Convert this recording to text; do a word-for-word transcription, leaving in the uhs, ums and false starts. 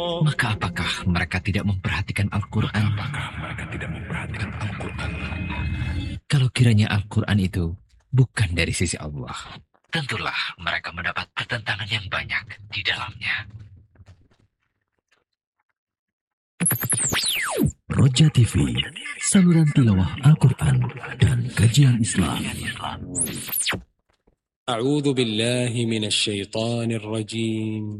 Maka apakah mereka tidak memperhatikan Al-Quran? Apakah mereka tidak memperhatikan Al-Quran? Kalau kiranya Al-Quran itu bukan dari sisi Allah, tentulah mereka mendapat pertentangan yang banyak di dalamnya. Roja T V, saluran tilawah Al-Quran dan kajian Islam. أعوذ بالله من الشيطان الرجيم